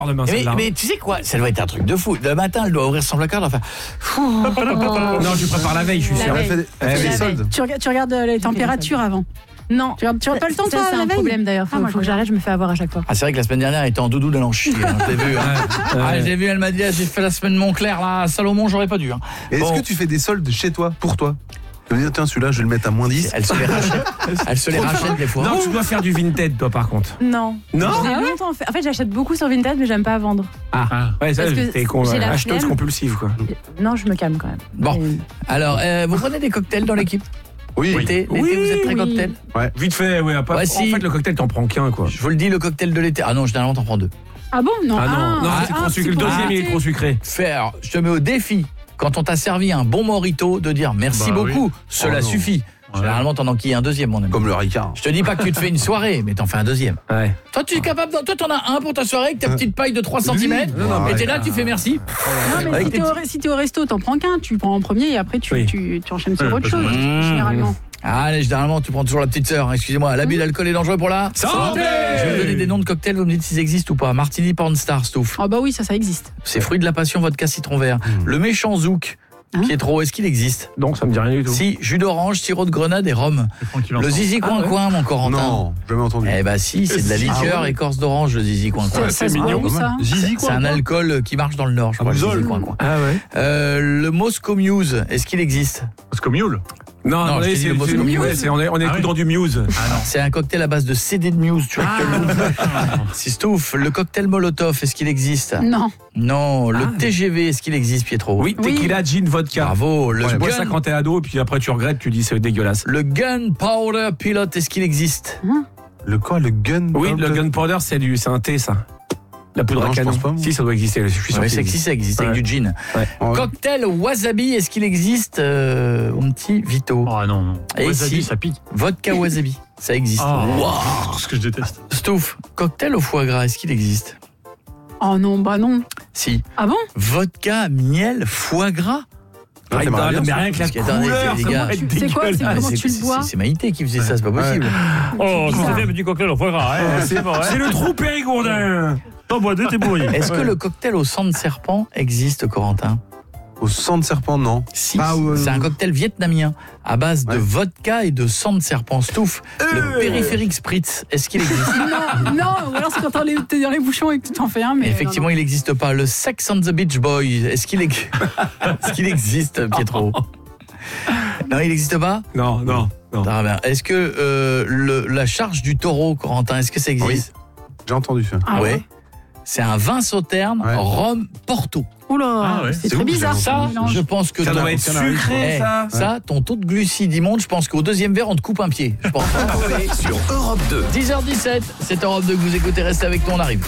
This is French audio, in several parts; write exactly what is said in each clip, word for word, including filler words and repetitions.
Demain, mais, mais tu sais quoi, ça doit être un truc de fou. Le matin, elle doit ouvrir son placard, elle doit faire. Non, je prépare la veille, je suis sûr. Elle fait des, elle fait des soldes. Tu, reg- tu regardes les températures avant. Non. Tu regardes, tu regardes pas le temps, ça, toi, c'est la un veille problème d'ailleurs. Faut, Ah, moi, faut que je j'arrête, je me fais avoir à chaque fois. Ah, c'est vrai que la semaine dernière, elle était en doudou de l'en chier. Hein, je l'ai vu. Hein. Ah, j'ai vu, elle m'a dit, ah, j'ai fait la semaine Montclair, là, à Salomon, j'aurais pas dû. Hein. Et Bon. est-ce que tu fais des soldes chez toi, pour toi? Tu veux dire, tiens, celui-là, je vais le mettre à moins dix. Elle se les rachète. Elle se les rachète des fois. Non, tu dois faire du Vinted, toi, par contre. Non. Non J'ai longtemps fait. En fait, j'achète beaucoup sur Vinted, mais j'aime pas vendre. Ah, ouais, ça, Parce que t'es con, j'ai la acheteuse flemme. compulsive, quoi. Non, je me calme quand même. Bon. Mais- Alors, euh, vous prenez des cocktails dans l'équipe? Oui. L'été, Oui, l'été, vous êtes très oui. cocktail? Vite fait, ouais. Pas, Ouais, en si. fait, le cocktail, t'en prends qu'un, quoi. Je vous le dis, le cocktail de l'été. Ah non, généralement, t'en prends deux. Ah bon? Non. Ah non, ah, non, ah, c'est ah, trop sucré. Le pour deuxième, il est l'été. trop sucré. Faire, je te mets au défi, quand on t'a servi un bon mojito, de dire merci Bah beaucoup. oui. Cela Oh non. suffit. Généralement, t'en enquilles un deuxième, mon ami. Comme le Ricard. Je te dis pas que tu te fais une soirée, mais t'en fais un deuxième. Ouais. Toi, tu es capable. Toi, t'en as un pour ta soirée avec ta petite paille de trois centimètres. Non, non, Et mais- t'es là, tu fais merci. Non, mais Avec si tes t'es, au, petits- si t'es au resto, t'en prends qu'un, tu prends en premier et après tu, Oui. tu, tu enchaînes sur Ouais, autre parce chose, que- Mmh. généralement. Allez, généralement, tu prends toujours la petite sœur. hein. Excusez-moi, l'abus d'alcool est dangereux pour la Santé. Je vais vous donner des noms de cocktails, vous me dites s'ils existent ou pas. Martini Pornstar, Stouff. Ah bah oui, ça, ça existe. C'est fruit de la passion, vodka citron vert. Le méchant zouk, Hein Pietro, est-ce qu'il existe? Donc, ça me dit rien du tout. Si, jus d'orange, sirop de grenade et rhum. Le zizi Ah, coin ouais. coin, mon Corentin. Non, jamais entendu. Eh bah si, c'est de la liqueur écorce d'orange, le zizi coin coin. Ça, ça se boit où, ça? Zizi, C'est quoi. un alcool qui marche dans le Nord, je crois, le Bouzol. zizi coin coin. Ah ouais. Euh, le Moscow Muse, est-ce qu'il existe? C'est comme Mule. Non, Non, non, je t'ai dit c'est le c'est- Moscow ouais, Muse. c'est- on est, on est Ah tout oui. dans du Muse. C'est un cocktail à base de C D de Muse, tu vois. Si Stouff, le cocktail Molotov, est-ce qu'il existe? Non. Non, le Ah. T G V, est-ce qu'il existe, Pietro? Oui, tequila, gin, vodka. Bravo. Le Tu bois gun, ça quand t'es ado, et puis après tu regrettes, tu dis c'est dégueulasse. le gunpowder pilot, est-ce qu'il existe? Le quoi, le gun? Oui, le gunpowder, c'est du, c'est un thé, ça. La poudre Non, à je canon. pense pas, moi. Si, ça doit exister. Je suis sûr. Ouais, qu'il c'est que si existe. ça existe, avec Ouais. du gin. Ouais. Cocktail wasabi, est-ce qu'il existe, euh, mon petit Vito? Oh non, non. Et Wasabi, si. ça pique. Vodka wasabi, ça existe. Ah, Wow. ce que je déteste. Stouff, cocktail au foie gras, est-ce qu'il existe? Oh non, bah non. Si. Ah bon? Vodka, miel, foie gras. Ah, t'aimerais bien, mais ça. rien que la Parce que, attendez, couleur, les ça gars. doit être C'est quoi, c'est dégueulasse. comment c'est, tu le c'est- bois? c'est Maïté qui faisait ça, c'est pas possible. Oh, C'est bizarre. je fais du cocktail au foie gras. hein. C'est bon, C'est le trou périgourdin. T'en bois deux, t'es bourré. Est-ce que le cocktail au sang de serpent existe, Corentin? Au sang de serpent, non. Si, Ah, ouais, c'est un ouais. cocktail vietnamien à base de Ouais. vodka et de sang de serpent. Stouff, le périphérique spritz, est-ce qu'il existe? Non, non, ou alors c'est quand t'es dans les- t'es dans les bouchons et que tu t'en fais un, mais. Effectivement, il n'existe pas. Le Sex on the Beach Boy, est-ce qu'il, ex- est-ce qu'il existe, Pietro? Non, il n'existe pas? Non, non, non. Ah ben, est-ce que euh, le, la charge du taureau, Corentin, est-ce que ça existe? J'ai entendu ça. Ah ouais. C'est un vin sauterne, Ouais. rhum, Porto. Oula, Ah ouais. c'est C'est très où, bizarre j'ai ça. Ça, mélange. je pense que Ça ton- doit être sucré, Eh, ça. ça, ton taux de glucides immonde, je pense qu'au deuxième verre, on te coupe un pied. Je pense. Sur Europe deux. dix heures dix-sept, c'est Europe deux que vous écoutez, restez avec nous, on arrive.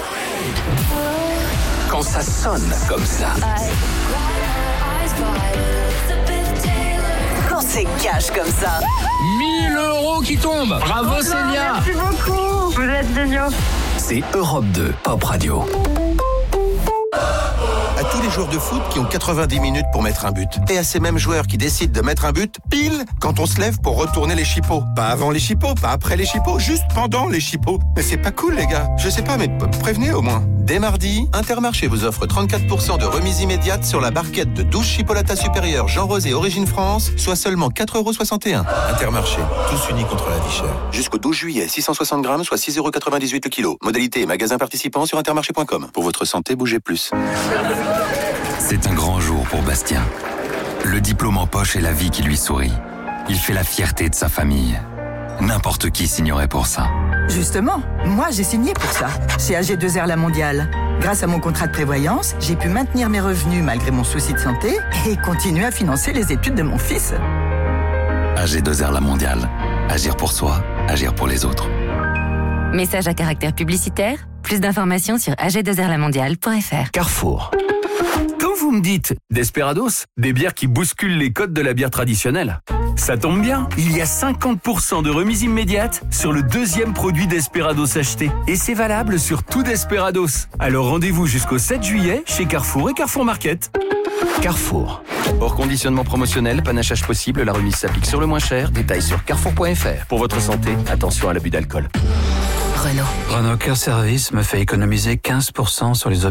Quand ça sonne comme ça. Quand c'est cash comme ça. mille euros qui tombent. Bravo, Célia. Merci beaucoup. Vous êtes géniaux. C'est Europe deux, Pop Radio. À tous les joueurs de foot qui ont quatre-vingt-dix minutes pour mettre un but. Et à ces mêmes joueurs qui décident de mettre un but pile quand on se lève pour retourner les chipots. Pas avant les chipots, pas après les chipots, juste pendant les chipots. Mais c'est pas cool les gars. Je sais pas, mais p- prévenez au moins. Dès mardi, Intermarché vous offre trente-quatre pour cent de remise immédiate sur la barquette de douze chipolatas supérieures Jean Rosé Origine France, soit seulement quatre euros soixante et un. Intermarché, tous unis contre la vie chère. Jusqu'au douze juillet, six cent soixante grammes, soit six euros quatre-vingt-dix-huit le kilo. Modalité et magasin participant sur intermarché point com. Pour votre santé, bougez plus. C'est un grand jour pour Bastien. Le diplôme en poche et la vie qui lui sourit. Il fait la fierté de sa famille. N'importe qui signerait pour ça. Justement, moi j'ai signé pour ça, chez A G deux R La Mondiale. Grâce à mon contrat de prévoyance, j'ai pu maintenir mes revenus malgré mon souci de santé et continuer à financer les études de mon fils. A G deux R La Mondiale. Agir pour soi, agir pour les autres. Message à caractère publicitaire. Plus d'informations sur a g deux r la mondiale point f r. Carrefour. Quand vous me dites Desperados, des bières qui bousculent les codes de la bière traditionnelle, ça tombe bien, il y a cinquante pour cent de remise immédiate sur le deuxième produit Desperados acheté. Et c'est valable sur tout Desperados. Alors rendez-vous jusqu'au sept juillet chez Carrefour et Carrefour Market. Carrefour. Hors conditionnement promotionnel, panachage possible, la remise s'applique sur le moins cher. Détails sur carrefour point f r. Pour votre santé, attention à l'abus d'alcool. Renault. Renault Care Service me fait économiser quinze pour cent sur les